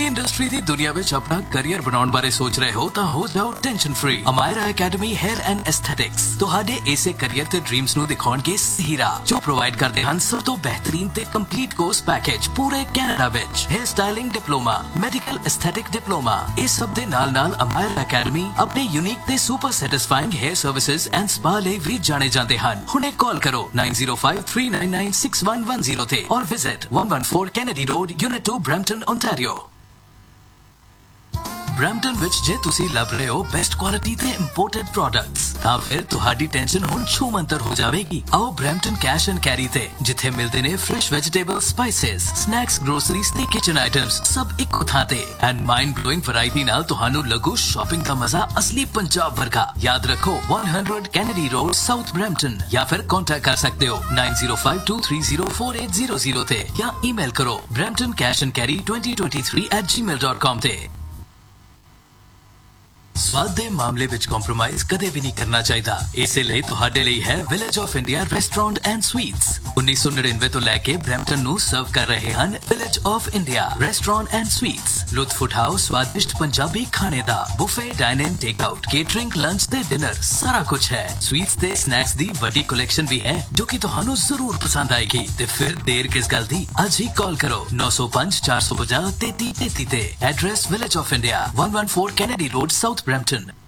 Industry दी दुनिया विच अपना career बनाउण बारे सोच रहे हो तां हो जाओ tension free. Amayra academy hair and aesthetics तुहाडे इसे करियर ते ड्रीम्स नू दिखाउणगे सही राह, जो प्रोवाइड करदे हन सब तो बेहतरीन ते कंप्लीट कोर्स पैकेज पूरे कैनेडा विच। Hair styling diploma, medical aesthetic diploma, इस सब दे नाल-नाल अमायरा एकेडमी अपने यूनिक ते super satisfying hair services and spa लई भी जाने जाते हन। हुणे कॉल करो 9053996110 ते और visit 114 Kennedy road, unit 2, Brampton, Ontario. Brampton विच जे तुसी लभ रहे हो बेस्ट क्वालिटी ते इंपोर्टेड प्रोडक्ट्स तां फिर तुहाडी टेंशन हुण छूमंतर हो जावेगी। आओ ब्रैम्पटन कैश एंड कैरी ते जिथे मिलदे ने fresh vegetable, spices, snacks, groceries ते किचन आइटम्स सब इक्को थां ते एंड माइंड ब्लोइंग वैरायटी नाल तुहानू लगू शॉपिंग दा मजा असली पंजाब वर्गा। याद रखो 100 कैनेडी रोड, साउथ ब्रैम्पटन, या फिर कांटेक्ट कर सकते हो 9052304800 ते या ईमेल करो bramptoncashandcarry2023@gmail.com ते। स्वाद दे मामले विच कॉम्प्रोमाइज कदे भी नहीं करना चाहिदा। इसे लिए तुहाडे लिए है village of India restaurant and sweets. 1999 तो लेके ब्रैम्पटन नू सर्व कर रहे हन village of India restaurant and sweets. लुत्फ उठाओ स्वादिष्ट पंजाबी खाने दा। Buffet, dine in, take out, catering, lunch ते डिनर सारा कुछ है। स्वीट्स ते स्नैक्स दी बड़ी कलेक्शन भी है जो कि तुहानू जरूर पसंद आएगी। ते फिर देर किस गल दी, आज ही कॉल करो 905 450 3333 ते। Address village of India 114 Kennedy road, south Brampton.